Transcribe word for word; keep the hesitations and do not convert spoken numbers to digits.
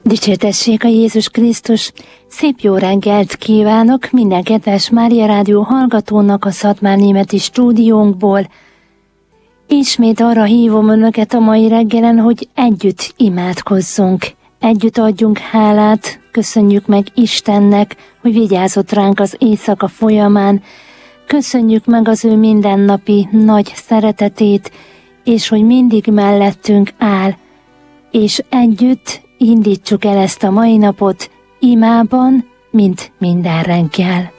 Dicsértessék a Jézus Krisztus! Szép jó reggelt kívánok minden kedves Mária Rádió hallgatónak a Szatmárnémeti stúdiónkból. Ismét arra hívom önöket a mai reggelen, hogy együtt imádkozzunk. Együtt adjunk hálát, köszönjük meg Istennek, hogy vigyázott ránk az éjszaka folyamán. Köszönjük meg az ő mindennapi nagy szeretetét, és hogy mindig mellettünk áll. És együtt indítsuk el ezt a mai napot imában, mint minden reggel.